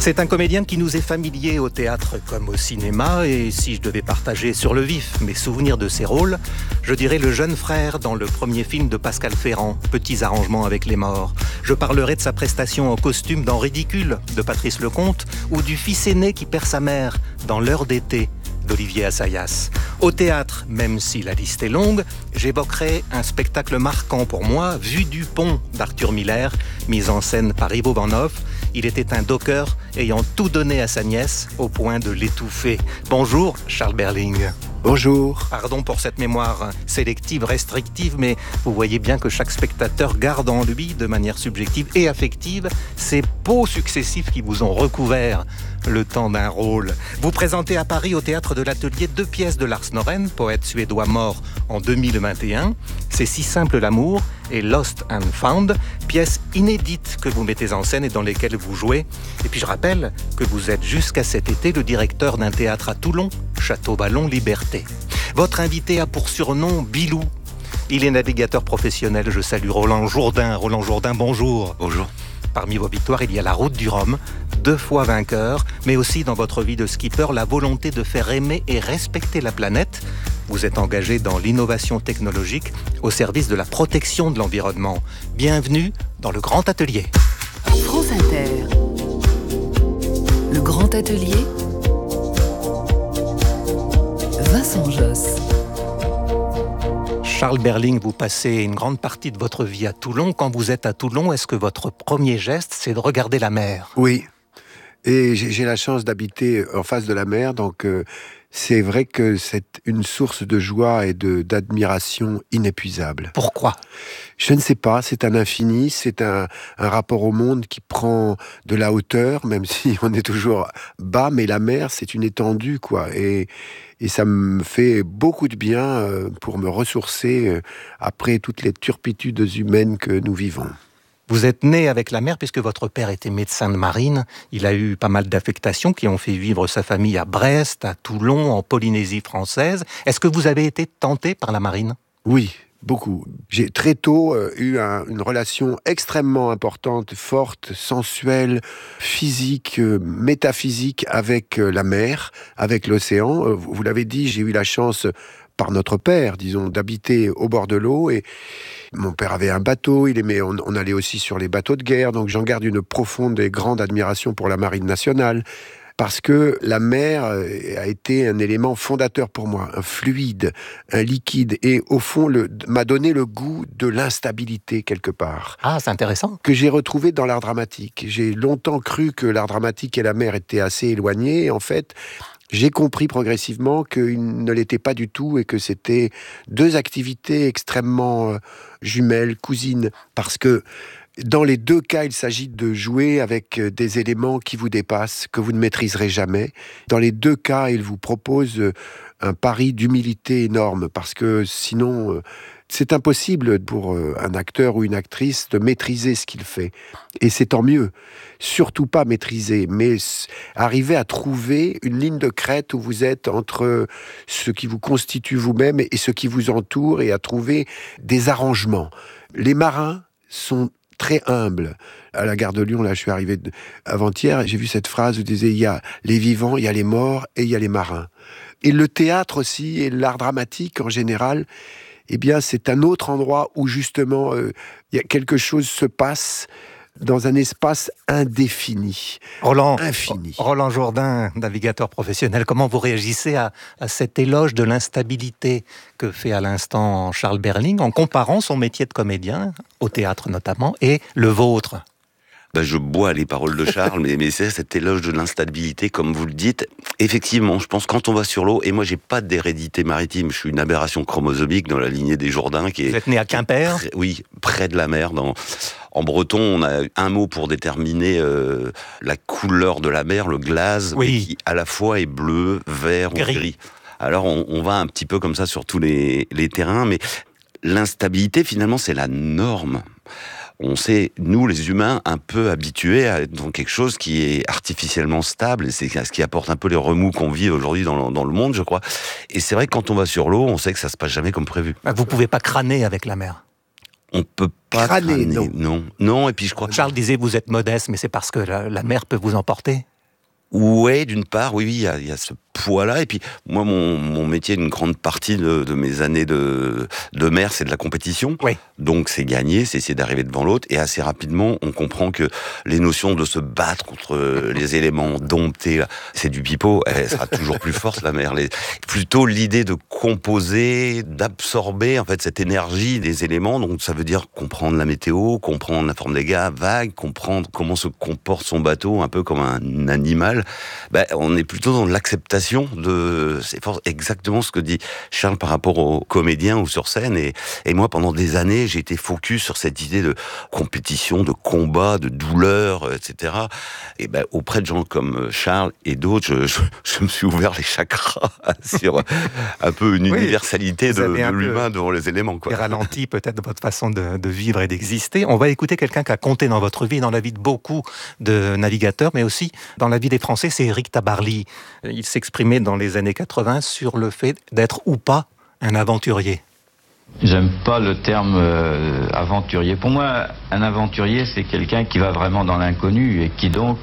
C'est un comédien qui nous est familier au théâtre comme au cinéma, et si je devais partager sur le vif mes souvenirs de ses rôles, je dirais le jeune frère dans le premier film de Pascal Ferrand, Petits arrangements avec les morts. Je parlerai de sa prestation en costume dans Ridicule de Patrice Lecomte, ou du fils aîné qui perd sa mère dans L'heure d'été d'Olivier Assayas. Au théâtre, même si la liste est longue, j'évoquerai un spectacle marquant pour moi, Vue du pont d'Arthur Miller, mis en scène par Ivo Van Hoff. Il était un docker ayant tout donné à sa nièce au point de l'étouffer. Bonjour, Charles Berling. Bonjour. Pardon pour cette mémoire sélective, restrictive, mais vous voyez bien que chaque spectateur garde en lui, de manière subjective et affective, ces pots successifs qui vous ont recouvert le temps d'un rôle. Vous présentez à Paris, au Théâtre de l'Atelier, 2 pièces de Lars Norén, poète suédois mort en 2021. C'est Si simple l'amour et Lost and Found, pièces inédites que vous mettez en scène et dans lesquelles vous jouez. Et puis je rappelle que vous êtes jusqu'à cet été le directeur d'un théâtre à Toulon, Château Vallon Liberté. Votre invité a pour surnom Bilou. Il est navigateur professionnel. Je salue Roland Jourdain. Roland Jourdain, bonjour. Bonjour. Parmi vos victoires, il y a la Route du Rhum, 2 fois vainqueur, mais aussi dans votre vie de skipper, la volonté de faire aimer et respecter la planète. Vous êtes engagé dans l'innovation technologique au service de la protection de l'environnement. Bienvenue dans le Grand Atelier. France Inter. Le Grand Atelier. Vincent Josse. Charles Berling, vous passez une grande partie de votre vie à Toulon. Quand vous êtes à Toulon, est-ce que votre premier geste, c'est de regarder la mer ? Oui, et j'ai la chance d'habiter en face de la mer, donc c'est vrai que c'est une source de joie et d'admiration inépuisable. Pourquoi ? Je ne sais pas, c'est un infini, c'est un rapport au monde qui prend de la hauteur, même si on est toujours bas, mais la mer, c'est une étendue, quoi. Et ça me fait beaucoup de bien pour me ressourcer après toutes les turpitudes humaines que nous vivons. Vous êtes né avec la mer puisque votre père était médecin de marine. Il a eu pas mal d'affectations qui ont fait vivre sa famille à Brest, à Toulon, en Polynésie française. Est-ce que vous avez été tenté par la marine ? Oui, beaucoup. J'ai très tôt eu une relation extrêmement importante, forte, sensuelle, physique, métaphysique avec la mer, avec l'océan. Vous l'avez dit, j'ai eu la chance, par notre père, disons, d'habiter au bord de l'eau. Et mon père avait un bateau, on allait aussi sur les bateaux de guerre, donc j'en garde une profonde et grande admiration pour la marine nationale. Parce que la mer a été un élément fondateur pour moi, un fluide, un liquide, et au fond m'a donné le goût de l'instabilité quelque part. Ah, c'est intéressant. Que j'ai retrouvé dans l'art dramatique. J'ai longtemps cru que l'art dramatique et la mer étaient assez éloignés, et en fait, j'ai compris progressivement qu'ils ne l'étaient pas du tout et que c'était 2 activités extrêmement jumelles, cousines, parce que dans les 2 cas, il s'agit de jouer avec des éléments qui vous dépassent, que vous ne maîtriserez jamais. Dans les 2 cas, il vous propose un pari d'humilité énorme, parce que sinon, c'est impossible pour un acteur ou une actrice de maîtriser ce qu'il fait. Et c'est tant mieux. Surtout pas maîtriser, mais arriver à trouver une ligne de crête où vous êtes entre ce qui vous constitue vous-même et ce qui vous entoure, et à trouver des arrangements. Les marins sont très humble. À la gare de Lyon, là, je suis arrivé avant-hier, j'ai vu cette phrase où il disait, il y a les vivants, il y a les morts et il y a les marins. Et le théâtre aussi, et l'art dramatique en général, eh bien, c'est un autre endroit où justement, il y a quelque chose se passe dans un espace indéfini, infini. Roland Jourdain, navigateur professionnel, comment vous réagissez à cet éloge de l'instabilité que fait à l'instant Charles Berling en comparant son métier de comédien, au théâtre notamment, et le vôtre ? Je bois les paroles de Charles, mais c'est cet éloge de l'instabilité, comme vous le dites. Effectivement, je pense quand on va sur l'eau, et moi j'ai pas d'hérédité maritime, je suis une aberration chromosomique dans la lignée des Jourdains. Vous êtes né à Quimper ? Oui, près de la mer. En breton, on a un mot pour déterminer la couleur de la mer, le glace, oui, qui à la fois est bleu, vert ou gris. Alors on va un petit peu comme ça sur tous les terrains, mais l'instabilité finalement c'est la norme. On s'est, nous les humains, un peu habitués à être dans quelque chose qui est artificiellement stable, et c'est ce qui apporte un peu les remous qu'on vit aujourd'hui dans le monde, je crois. Et c'est vrai que quand on va sur l'eau, on sait que ça se passe jamais comme prévu. Vous pouvez pas crâner avec la mer. On peut pas crâner, non. Et puis je crois... Charles disait, vous êtes modeste, mais c'est parce que la mer peut vous emporter. Ouais, d'une part, oui, il y a ce poids-là. Et puis, moi, mon métier, une grande partie de mes années de maire, c'est de la compétition. Oui. Donc, c'est gagner, c'est essayer d'arriver devant l'autre. Et assez rapidement, on comprend que les notions de se battre contre les éléments domptés, là, c'est du pipeau. Elle sera toujours plus forte, la mer. Plutôt l'idée de composer, d'absorber, en fait, cette énergie des éléments. Donc, ça veut dire comprendre la météo, comprendre la forme des vagues, comprendre comment se comporte son bateau, un peu comme un animal. On est plutôt dans l'acceptation c'est exactement ce que dit Charles par rapport aux comédiens ou sur scène. Et moi, pendant des années, j'ai été focus sur cette idée de compétition, de combat, de douleur, etc. Et auprès de gens comme Charles et d'autres, je me suis ouvert les chakras sur un peu une universalité de l'humain devant les éléments. Et ralenti peut-être votre façon de vivre et d'exister. On va écouter quelqu'un qui a compté dans votre vie, dans la vie de beaucoup de navigateurs, mais aussi dans la vie des Français, c'est Éric Tabarly. Il s'exprimait dans les années 80 sur le fait d'être ou pas un aventurier. J'aime pas le terme aventurier. Pour moi, un aventurier, c'est quelqu'un qui va vraiment dans l'inconnu et qui donc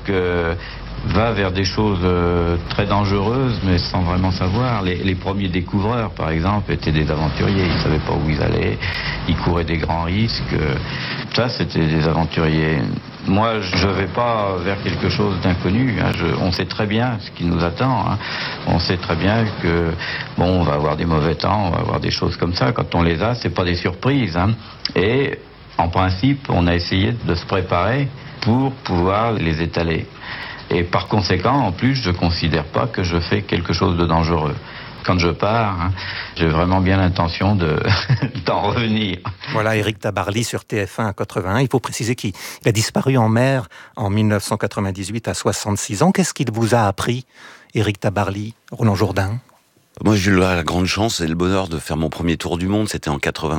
va vers des choses très dangereuses, mais sans vraiment savoir. Les premiers découvreurs, par exemple, étaient des aventuriers. Ils savaient pas où ils allaient, ils couraient des grands risques. Ça, c'était des aventuriers. Moi, je vais pas vers quelque chose d'inconnu. On sait très bien ce qui nous attend. On sait très bien que, on va avoir des mauvais temps, on va avoir des choses comme ça. Quand on les a, c'est pas des surprises. Et, en principe, on a essayé de se préparer pour pouvoir les étaler. Et par conséquent, en plus, je ne considère pas que je fais quelque chose de dangereux. Quand je pars, j'ai vraiment bien l'intention d'en revenir. Voilà, Éric Tabarly sur TF1 à 81. Il faut préciser qu'il a disparu en mer en 1998 à 66 ans. Qu'est-ce qu'il vous a appris, Éric Tabarly, Roland Jourdain ? Moi, j'ai eu la grande chance et le bonheur de faire mon premier tour du monde. C'était en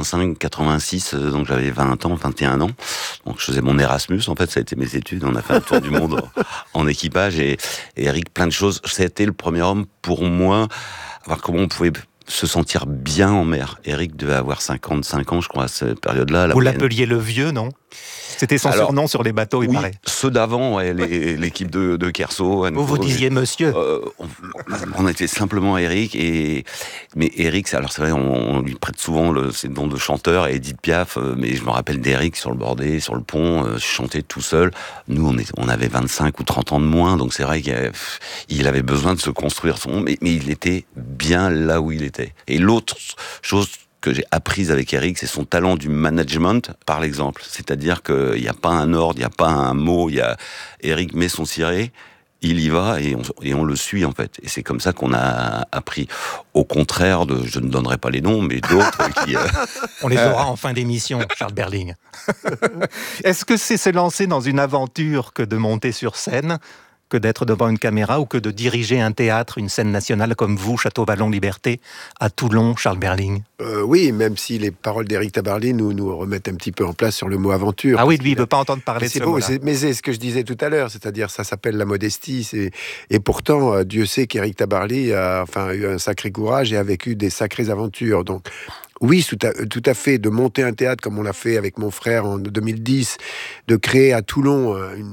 85-86, donc j'avais 21 ans. Donc je faisais mon Erasmus, en fait, ça a été mes études. On a fait un tour du monde en équipage et Eric, plein de choses. C'était le premier homme pour moi à voir comment on pouvait se sentir bien en mer. Eric devait avoir 55 ans, je crois, à cette période-là. Vous l'appeliez le vieux, non ? C'était son surnom sur les bateaux, il paraît. Ceux d'avant, l'équipe de Kerso. Vous disiez monsieur. On était simplement Eric. Mais Eric, alors c'est vrai, on lui prête souvent ses noms de chanteur et Edith Piaf. Mais je me rappelle d'Eric sur le bordé, sur le pont, je chantais tout seul. Nous, on avait 25 ou 30 ans de moins, donc c'est vrai qu'il avait besoin de se construire son nom. Mais il était bien là où il était. Et l'autre chose que j'ai apprise avec Eric, c'est son talent du management par l'exemple. C'est-à-dire qu'il n'y a pas un ordre, il n'y a pas un mot, Eric met son ciré, il y va et on le suit en fait. Et c'est comme ça qu'on a appris. Au contraire je ne donnerai pas les noms, mais d'autres qui... On les aura en fin d'émission, Charles Berling. Est-ce que c'est se lancer dans une aventure que de monter sur scène, que d'être devant une caméra ou que de diriger un théâtre, une scène nationale comme vous, Château-Vallon-Liberté, à Toulon, Charles Berling ? Oui, même si les paroles d'Éric Tabarly nous remettent un petit peu en place sur le mot aventure. Ah oui, lui, il ne veut pas entendre parler de ce mot-là. Mais c'est ce que je disais tout à l'heure, c'est-à-dire ça s'appelle la modestie. Et pourtant, Dieu sait qu'Éric Tabarly a eu un sacré courage et a vécu des sacrées aventures. Donc, oui, tout à fait, de monter un théâtre comme on l'a fait avec mon frère en 2010, de créer à Toulon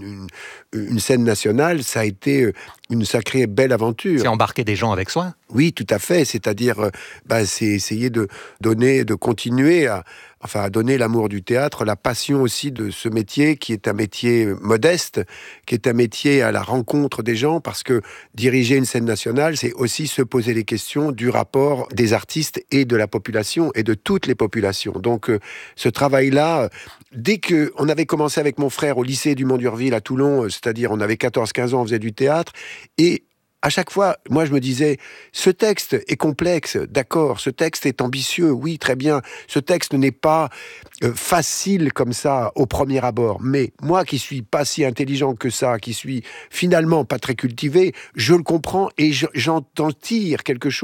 une scène nationale, ça a été une sacrée belle aventure. C'est embarquer des gens avec soi ? Oui, tout à fait, c'est-à-dire c'est essayer de continuer à donner l'amour du théâtre, la passion aussi de ce métier qui est un métier modeste, qui est un métier à la rencontre des gens, parce que diriger une scène nationale, c'est aussi se poser les questions du rapport des artistes et de la population, et de toutes les populations. Donc ce travail-là, dès qu'on avait commencé avec mon frère au lycée du Mont-d'Urville à Toulon, c'est-à-dire on avait 14-15 ans, on faisait du théâtre, et à chaque fois, moi je me disais, ce texte est complexe, d'accord, ce texte est ambitieux, oui, très bien, ce texte n'est pas facile comme ça au premier abord, mais moi qui suis pas si intelligent que ça, qui suis finalement pas très cultivé, je le comprends et j'en tire quelque chose